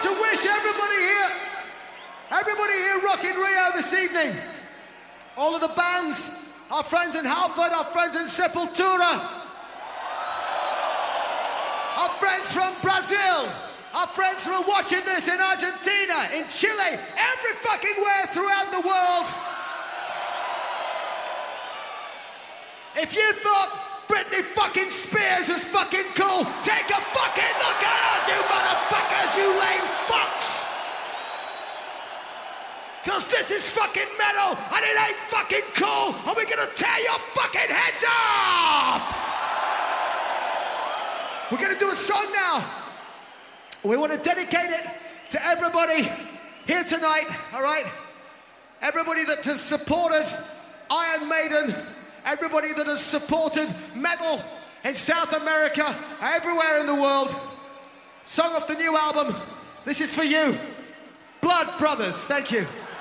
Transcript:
to wish everybody here rocking Rio this evening. All of the bands, our friends in Halford, our friends in Sepultura, our friends from Brazil, our friends who are watching this in Argentina, in Chile, every fucking where throughout the world. If you thought Britney fucking Spears was fucking cool, take a fucking look at us, you motherfuckers, you lame fucks! Cause this is fucking metal, and it ain't fucking cool, and we're gonna tear your fucking heads off! We're gonna do a song now. We want to dedicate it to everybody here tonight, all right? Everybody that has supported Iron Maiden, everybody that has supported metal in South America, everywhere in the world. Song off the new album. This is for you. Blood Brothers. Thank you.